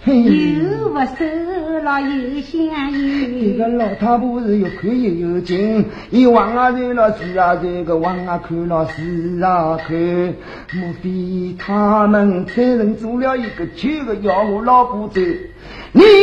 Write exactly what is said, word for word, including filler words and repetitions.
有不收了有相依。 这个老太婆是又看又有劲，一往啊对了是啊这个往啊看了是啊看，莫非他们三人做了一个旧的要我老婆子？你